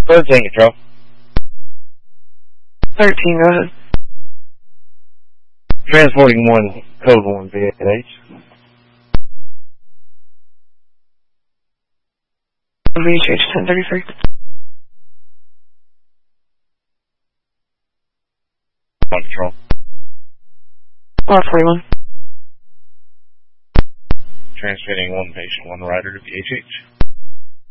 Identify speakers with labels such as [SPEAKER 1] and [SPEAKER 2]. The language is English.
[SPEAKER 1] 13 control.
[SPEAKER 2] 13, go ahead.
[SPEAKER 1] Transporting 1, code 1 VH.
[SPEAKER 2] VH 1033.
[SPEAKER 1] On control.
[SPEAKER 2] 141.
[SPEAKER 1] Transmitting 1 patient, 1 rider to VHH.